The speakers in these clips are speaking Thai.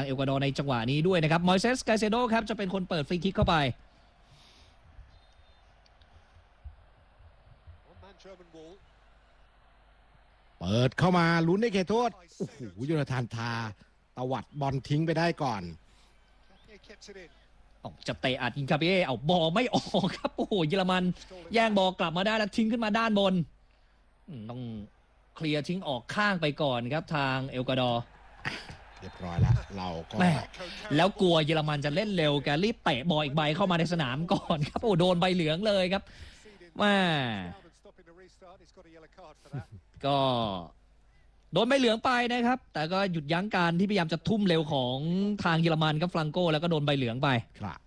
เอลกวาดอร์ในจังหวะนี้ด้วยนะครับมอยเซส ไกเซโดครับจะเป็นคนเปิดฟรีคิกเข้าไปเปิดเข้ามาลุ้นในเขตโทษโอ้โหโยนาธานทาตวัดบอลทิ้งไปได้ก่อนจะเตะอัดอินคาเบเอาบอลไม่ออกครับโอ้โหเยอรมันแย่งบอลกลับมาได้แล้วทิ้งขึ้นมาด้านบนต้องเคลียร์ทิ้งออกข้างไปก่อนครับทางเอลกวาดอร์เรียบร้อยแล้วเราก็แล้วกลัวเยอรมันจะเล่นเร็วแกรีบเตะบอลอีกใบเข้ามาในสนามก่อนครับโอ้โดนใบเหลืองเลยครับมาก็โดนใบเหลืองไปนะครับแต่ก็หยุดยั้งการที่พยายามจะทุ่มเร็วของทางเยอรมันครับฟรังโกแล้วก็โดนใบเหลืองไปครับ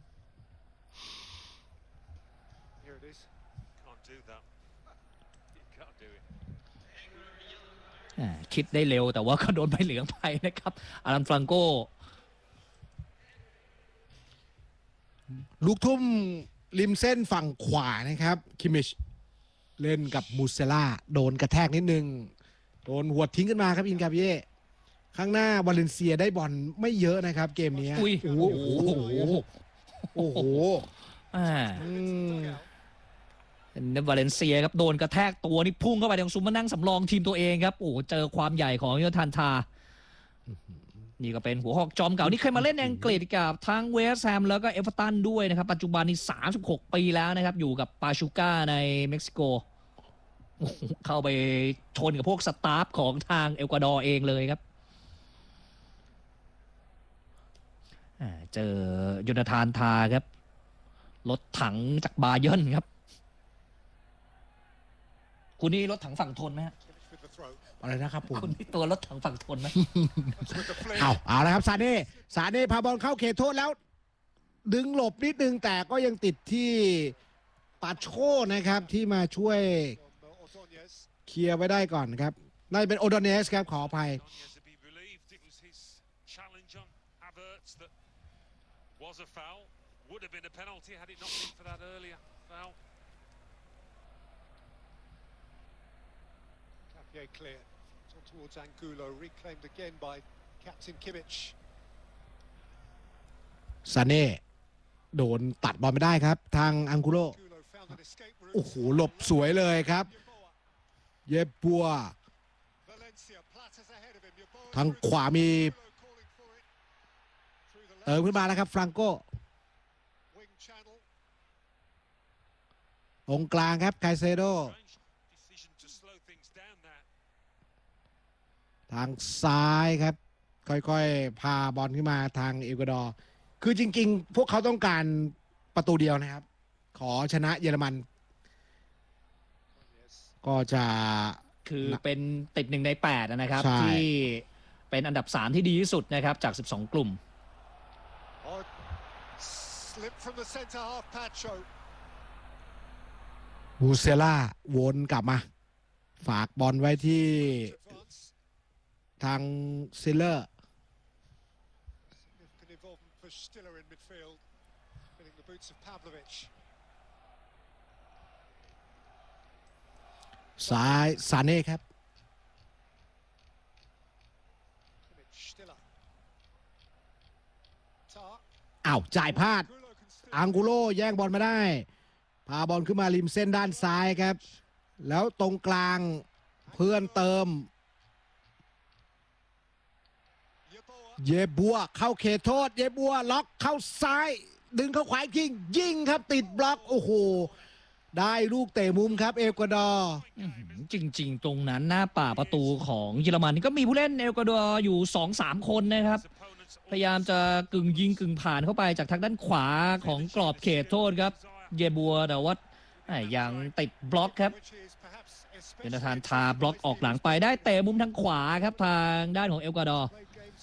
คิดได้เร็วแต่ว่าก็โดนใบเหลืองไปนะครับอารันฟรังโกลูกทุ่มริมเส้นฝั่งขวานะครับคิมิชเล่นกับมูเซล่าโดนกระแทกนิดนึงโดนหัวทิ้งขึ้นมาครับอินกาเบียข้างหน้าวาเลนเซียได้บอลไม่เยอะนะครับเกมนี้โอ้โหโอ้โหวาเลนเซียครับโดนกระแทกตัวนี่พุ่งเข้าไปตรงซุ้มมานั่งสำรองทีมตัวเองครับโอ้เจอความใหญ่ของโยธานทานี่ก็เป็นหัวหอกจอมเก่านี่เคยมาเล่นอังกฤษกับทั้งเวสต์แฮมแล้วก็เอเวอร์ตันด้วยนะครับปัจจุบันนี้36 ปีแล้วนะครับอยู่กับปาชูก้าในเม็กซิโกเข้าไปชนกับพวกสตาฟของทางเอลกวาดอร์เองเลยครับเจอโยนาธานทาครับรถถังจากบาเยิร์นครับคุณนี่รถถังฝั่งทนไหมฮะอะไรนะครับผมคุณนี่ตัวรถถังฝั่งทนไหมเอาละครับซาเน่พาบอลเข้าเขตโทษแล้วดึงหลบนิดนึงแต่ก็ยังติดที่ปาโชนะครับที่มาช่วยเคลียร์ไว้ได้ก่อนครับน่าจะเป็นโอโดเนสครับขออภัย clear towards Angulo reclaimed again by Captain Kimmich ซาเน่โดนตัดบอลไม่ได้ครับทางอังกุโลโอ้โหหลบสวยเลยครับเยบัวทางขวามีขึ้นมาแล้วครับฟรังโกตรงกลางครับไคเซโดทางซ้ายครับค่อยๆพาบอลขึ้นมาทางเอลกวาดอร์คือจริงๆพวกเขาต้องการประตูเดียวนะครับขอชนะเยอรมันก็จะคือเป็นติด1 ใน 8นะครับที่เป็นอันดับ3ที่ดีที่สุดนะครับจาก12 กลุ่มมูเซล่าวนกลับมาฝากบอลไว้ที่ทางซิลเลอร์ซ้ายซาเน่ครับจ่ายพลาดอังกุโลแย่งบอลมาได้พาบอลขึ้นมาริมเส้นด้านซ้ายครับแล้วตรงกลางเพื่อนเติมเยบัวเข้าเขตโทษเยบัวล็อกเข้าซ้ายดึงเข้าขวายิงครับติดบล็อกโอ้โหได้ลูกเตะมุมครับเอลกวาดอร์จริงๆตรงนั้นหน้าป่าประตูของเยอรมันก็มีผู้เล่นเอลกวาดอร์อยู่ 2-3 คนนะครับพยายามจะกึ่งยิงกึ่งผ่านเข้าไปจากทางด้านขวาของกรอบเขตโทษครับเยบัวแต่ว่ายังติดบล็อกครับโยนาธานทาบล็อกออกหลังไปได้เตะมุมทางขวาครับทางด้านของเอลกวาดอร์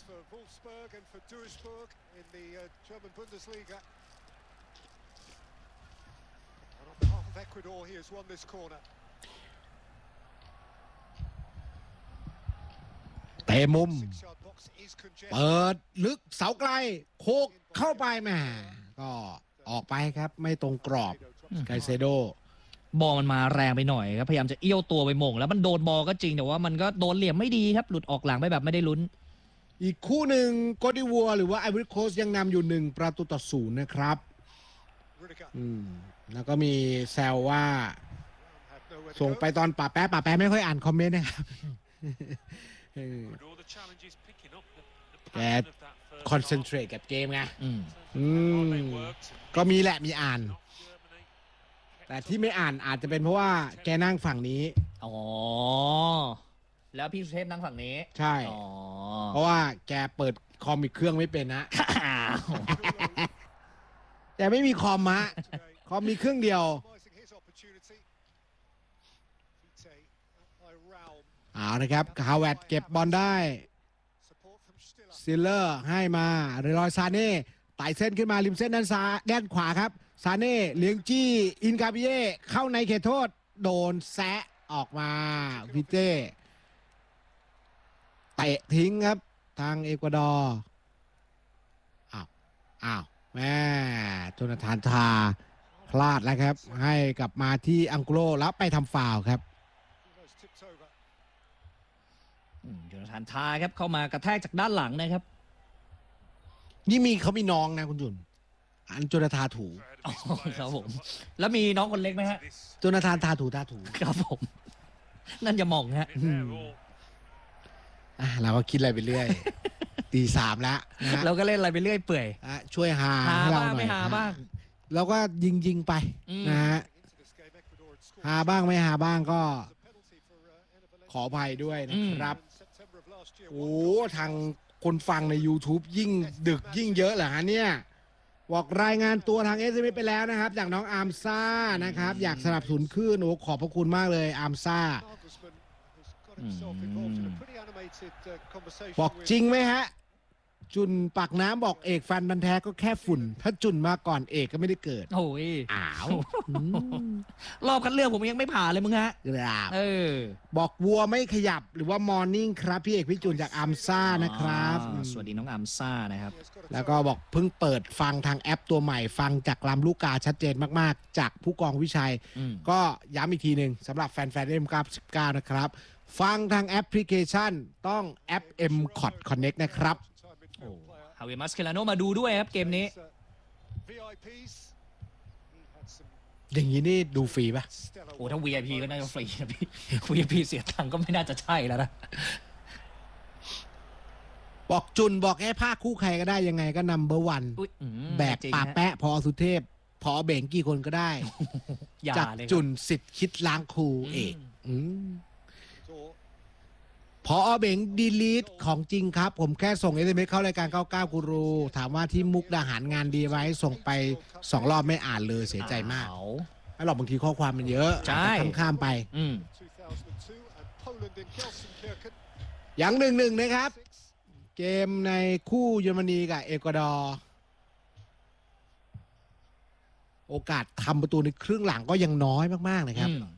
เตะมุมเปิดลึกเสาไกลโคกเข้าไปแม่ก็ออกไปครับไม่ตรงกรอบไคเซโดบอลมันมาแรงไปหน่อยครับพยายามจะเอี้ยวตัวไปหม่งแล้วมันโดนบอลก็จริงแต่ว่ามันก็โดนเหลี่ยมไม่ดีครับหลุดออกหลังไปแบบไม่ได้ลุ้นอีกคู่หนึ่งโกดิวัวหรือว่าไอวอรี่โคสต์ยังนำอยู่1-0นะครับ Rudiger แล้วก็มีแซวว่า had nowhere to ส่ง go. ไปตอนป่าแป๊ะไม่ค่อยอ่านคอมเมนต์นะครับ เออ With all the challenges picking up the Yeah, pattern of that first คอนเซนเทรตกับเกมไงอืม half. They worked and ก็มีแหละมีอ่าน off Germany. แต่ที่ไม่อ่านอาจจะเป็นเพราะว่าแกนั่งฝั่งนี้อ๋อ แล้วพี่สุเทพนั่งฝั่งนี้ใช่อ๋อเพราะว่าแกเปิดคอมอีกเครื่องไม่เป็นนะอ้าวแต่ไม่มีคอมฮะ คอมมีเครื่องเดียว Maximizing his opportunity. Vite up by Raum. เอานะครับฮาวเวิร์ดเก็บบอลได้ Support from Stiller. ซิลเลอร์ให้มาเรลอยซาเน่ไต่เส้นขึ้นมาริมเส้นด้านซ้ายด้านขวาครับซาเน่เลี้ยงจี้อินกาเบียเข้าในเขตโทษ โดนแซะออกมาวิเต้เตะทิ้งครับ ทางเอกวาดอร์อ้าวแม่โจนาธานทาพลาดแล้วครับ ให้กลับมาที่อังโกโลแล้วไปทำฟาวล์ครับ Almost tipped over. โจนาธานทาครับเข้ามากระแทกจากด้านหลังนะครับนี่เขามีน้องนะคุณจุนอันโจนาธานถูอ๋อครับผม แล้วมีน้องคนเล็กไหมฮะ This โจนาธานทาถูครับผม นั่นจะมองฮะ they're all เราก็คิดอะไรไปเรื่อย ตีสามแล้วนะฮะเราก็เล่นอะไรไปเรื่อยเปื่อยช่วยหาหาให้เราบ้างหน่อยไม่หาบ้างแล้วก็ยิงไปอืมนะฮะ Into this game, Ecuador had scored หาบ้างไม่หาบ้างก็ a penalty for Enner ขออภัยด้วยนะครับ in September of last year. โอ้ทางคนฟังใน YouTube ยิ่งดึกยิ่งเยอะเหรอฮะเนี่ยบอกรายงานตัวทาง SMS ไปแล้วนะครับ จากน้องอาร์มซ่านะครับ อยากสนับสนุนขึ้นโอ้ขอบพระคุณมากเลยอาร์มซ่า Nagelsmann has got himself involved in a pretty animated conversation บอก with จริงไหมฮะ จุนปากน้ำบอกเอกฟันบันแท้ก็แค่ฝุ่น ถ้าจุนมาก่อนเอกก็ไม่ได้เกิดโอ้ยอ้าวรอบคัดเลือกผมยังไม่ผ่านเลยมึงฮะครับเออบอกวัวไม่ขยับหรือว่ามอร์นิ่งครับ พี่เอกพี่จุนจากอัมซ่านะครับอ๋อสวัสดีน้องอัมซ่านะครับ He has got a แล้วก็บอกเพิ่งเปิดฟังทางแอปตัวใหม่ฟังจากลำลูกกาชัดเจนมากๆ จากผู้กองวิชัยอืมก็ย้ำอีกทีหนึ่งสำหรับแฟนๆเอ็มกับ19นะครับ ฟังทางแอปพลิเคชันต้องแอป M Cod Connect นะครับ time midfield โอ้ player. ฮาเวมัสเคลาโนมาดูด้วยครับเกมนี้ VIPs. He had some อย่างนี้นี่ดูฟรีปะ stellar โอ้ถ้า VIP ก็น่าจะฟรีนะพี่ VIP เสียตังค์ก็ไม่น่าจะใช่แล้วนะบอกจุนบอกให้ภาคคู่ใครก็ได้ยังไงก็นัมเบอร์วันอุ๊ยอืมแบกจริงป่าฮะแปะพอสุเทพ พอเบ่งกี่คนก็ได้อย่าจากเลยครับจุนสิทธิ์คิดล้างครูเอกอืม door. พอเบงดีลีทของจริงครับ ผมแค่ส่ง SMS เข้ารายการ 99 กูรู ถามว่าที่มุกดาหารงานดีไหมส่งไป 2 รอบไม่อ่านเลยเสียใจมากอ้าวไม่หรอกบางทีข้อความมันเยอะใช่อาจจะข้ามๆไปอืม 2002 and Poland in Gelsenkirchen. อย่างหนึ่งนะครับ เกมในคู่เยอรมนีกับเอกวาดอร์โอกาสทำประตูในครึ่งหลังก็ยังน้อยมากๆนะครับอืม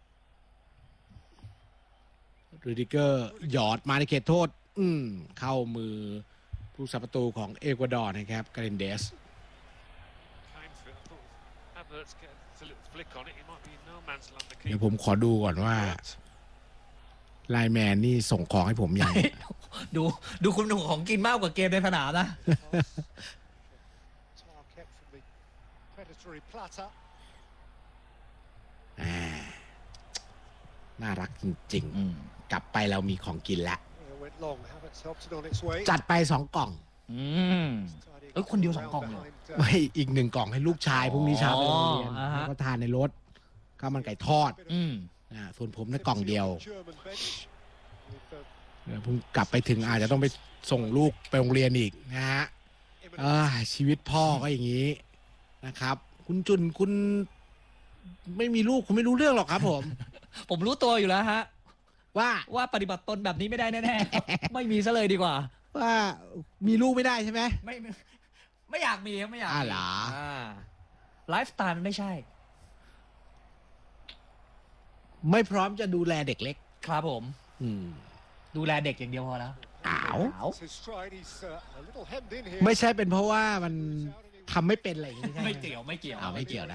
รูดิเกอร์หยอดมาในเขตโทษ เข้ามือผู้สับประตูของเอกวาดอร์นะครับกาเรนเดส came for it. I thought Havertz gets a little flick on it. He might be in no man's land. The เดี๋ยว keeper. ผมขอดูก่อนว่าไลน์แมนนี่ส่งของให้ผมยังดูคุณหนุ่มของกินมากกว่าเกมในสนามนะ Target from the predatory platter. น่ารักจริงอืมๆ กลับไปเรามีของกินแล้ว It went long. Havertz helped it on its way. จัดไป2 กล่องอืม Tidying เอ้ยคนเดียว up สองกล่องเลย behind, ไม่อีก1 กล่องให้ลูกชายพรุ่งนี้เช้าไปโรงเรียนอ๋ออ่าฮะแล้วก็ทานในรถข้าวมันไก่ทอดอืมส่วนผมในกล่องเดียว German bench with, เดี๋ยวผมกลับไปถึงอาจจะต้องไปส่งลูกไปโรงเรียนอีกนะฮะ imminent ชีวิตพ่อก็อย่างนี้นะครับ คุณจุนคุณไม่มีลูกคุณไม่รู้เรื่องหรอกครับผมผมรู้ตัวอยู่แล้วฮะว่าว่าปฏิบัติตนแบบนี้ไม่ได้แน่ๆครับ ไม่มีซะเลยดีกว่าว่ามีลูกไม่ได้ใช่ไหมไม่อยากมีครับไม่อยากมีเหรอไลฟ์สไตล์มันไม่ใช่ไม่พร้อมจะดูแลเด็กเล็กครับผมอืมดูแลเด็กอย่างเดียวพอแล้วอ้าว his stride. He's a little hemmed in here. ไม่ใช่เป็นเพราะว่ามันทำไม่เป็นอะไรอย่างนี้ใช่ไหมไม่เกี่ยวไม่เกี่ยวอ้าวไม่เกี่ยวนะ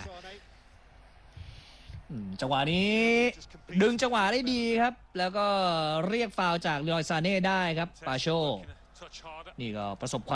จังหวะนี้ ดึงจังหวะได้ดีครับ แล้วก็เรียกฟาวล์จากเลอยซาเน่ได้ครับ ปาโช Working a touch harder. นี่ก็ประสบความ